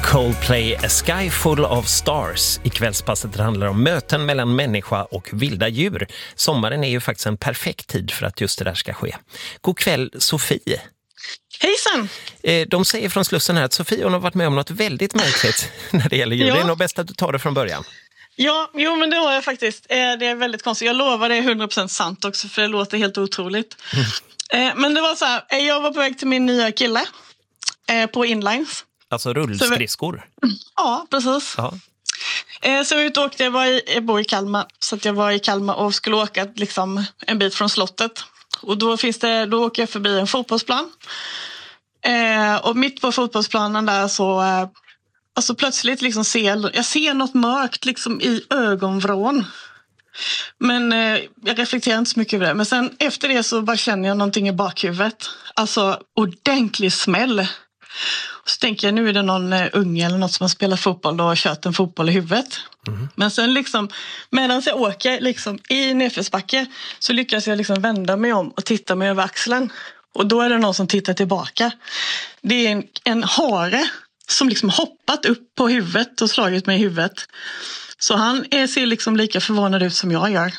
Coldplay, A Sky Full of Stars. I kvällspasset handlar om möten mellan människa och vilda djur. Sommaren är ju faktiskt en perfekt tid för att just det där ska ske. God kväll, Sofie. Hejsan! De säger från Slussen här att Sofie hon har varit med om något väldigt märkligt när det gäller djur. Ja. Det är nog bäst att du tar det från början. Ja, men det har jag faktiskt. Det är väldigt konstigt. Jag lovar det är 100% sant också, för det låter helt otroligt. Men det var så här, jag var på väg till min nya kille på inlines. Alltså rullskridskor? Ja, precis. Ja. Så ut åkte jag bor i Kalmar, så att jag var i Kalmar och skulle åka liksom en bit från slottet. Och då åker jag förbi en fotbollsplan. Och mitt på fotbollsplanen där så alltså plötsligt liksom jag ser något mörkt liksom i ögonvrån. Men jag reflekterar inte så mycket över det. Men sen efter det så bara känner jag någonting i bakhuvudet. Alltså ordentlig smäll. Och så tänker jag, nu är det någon unge eller något som har spelat fotboll och kört en fotboll i huvudet. Mm. Men sen liksom, medan jag åker liksom i nedförsbacke så lyckas jag liksom vända mig om och titta mig över axeln. Och då är det någon som tittar tillbaka. Det är en hare som liksom hoppat upp på huvudet och slagit mig i huvudet. Så han ser liksom lika förvånad ut som jag gör.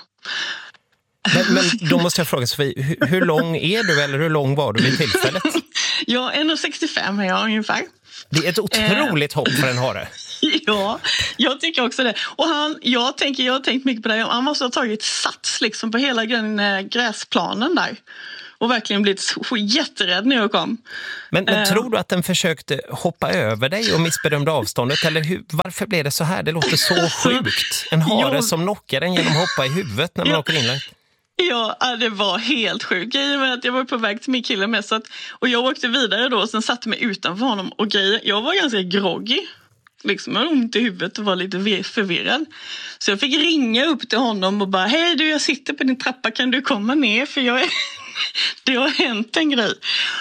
Men då måste jag fråga Sofie, hur lång är du eller hur lång var du vid tillfället? Ja, 1,65 är jag ungefär. Det är ett otroligt hopp för en hare. Ja, jag tycker också det. Och jag har tänkt mycket på det. Han måste ha tagit sats liksom på hela gräsplanen där. Och verkligen blivit jätterädd när jag kom. Men tror du att den försökte hoppa över dig och missbedömde avståndet? Eller varför blev det så här? Det låter så sjukt. En hare som knockar den genom att hoppa i huvudet när man åker in. Ja, det var helt sjukt. Grejen med att jag var på väg till min kille med. Och jag åkte vidare då och sen satte mig utanför honom. Och jag var ganska groggy. Liksom, jag hade ont i huvudet och var lite förvirrad. Så jag fick ringa upp till honom och bara, hej du, jag sitter på din trappa, kan du komma ner? För det har hänt en grej.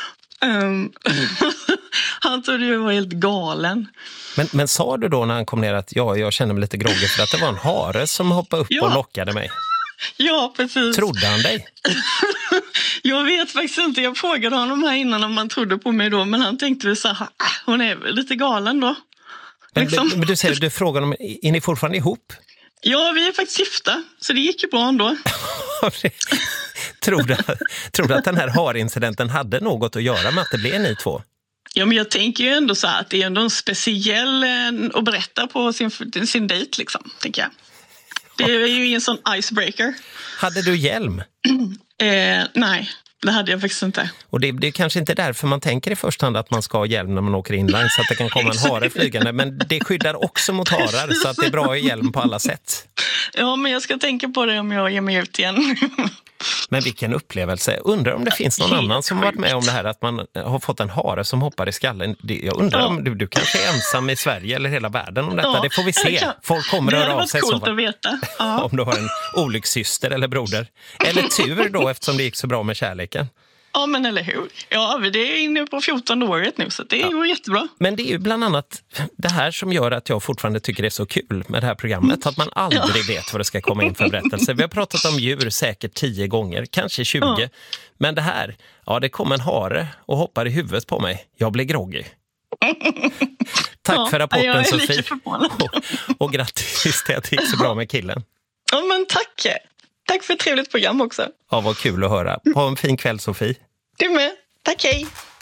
Han trodde jag var helt galen. Men sa du då när han kom ner att jag kände mig lite groggy för att det var en hare som hoppade upp och lockade mig? Ja, precis. Trodde han dig? Jag vet faktiskt inte. Jag frågade honom här innan om han trodde på mig då. Men han tänkte väl så här, hon är väl lite galen då. Liksom. Men du frågar om, är ni fortfarande ihop? Ja, vi är faktiskt gifta. Så det gick ju bra ändå. Tror du att den här harincidenten hade något att göra med att det blev ni två? Ja, men jag tänker ju ändå så här att det är ändå en speciell att berätta på sin dejt liksom, tänker jag. Det är ju en sån icebreaker. Hade du hjälm? Nej, det hade jag faktiskt inte. Och det är kanske inte därför man tänker i första hand att man ska ha hjälm när man åker inline, så att det kan komma en hare flygande. Men det skyddar också mot harar, så att det är bra att ha hjälm på alla sätt. Ja, men jag ska tänka på det om jag ger mig ut igen. Men vilken upplevelse. Undrar om det finns någon annan som har varit med om det här, att man har fått en hare som hoppar i skallen. Jag undrar om du kanske är ensam i Sverige eller hela världen om detta. Ja, det får vi se. Folk kommer att höra av sig. Det var coolt att veta. Ja. Om du har en olyckssyster eller broder. Eller tur då, eftersom det gick så bra med kärleken. Ja, men eller hur? Ja, det är inne på 14:e året nu, så det är ju jättebra. Men det är ju bland annat det här som gör att jag fortfarande tycker det är så kul med det här programmet. Att man aldrig vet vad det ska komma in för berättelser. Vi har pratat om djur säkert 10 gånger, kanske 20. Ja. Men det här, det kom en hare och hoppar i huvudet på mig. Jag blir groggy. Tack för rapporten, Sofie. Och grattis till att det gick så bra med killen. Ja, men tack. Tack för ett trevligt program också. Ja, vad kul att höra. Ha en fin kväll, Sofie. Du med. Tack, hej.